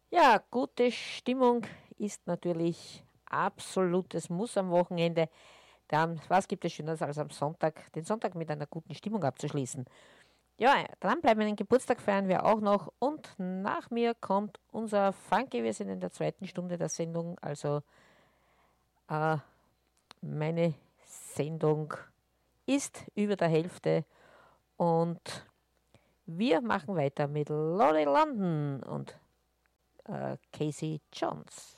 Ja, gute Stimmung ist natürlich absolutes Muss am Wochenende. Was gibt es Schöneres als am Sonntag, den Sonntag mit einer guten Stimmung abzuschließen? Ja, dranbleiben, den Geburtstag feiern wir auch noch und nach mir kommt unser Funky. Wir sind in der zweiten Stunde der Sendung, also äh, meine Sendung ist über der Hälfte und wir machen weiter mit Lolly London und Casey Jones.